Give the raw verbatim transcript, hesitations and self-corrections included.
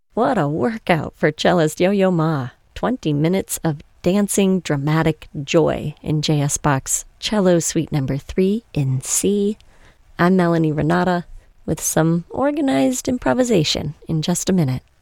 What a workout for cellist Yo-Yo Ma. twenty minutes of dancing dramatic joy in J S. Bach's Cello Suite Number three in C. I'm Melanie Renata with some organized improvisation in just a minute.